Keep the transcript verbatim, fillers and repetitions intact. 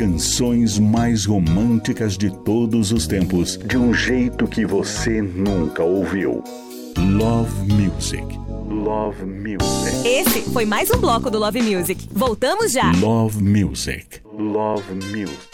canções mais românticas de todos os tempos, de um jeito que você nunca ouviu. Love Music. Love Music. Esse foi mais um bloco do Love Music. Voltamos já. Love Music. Love Music.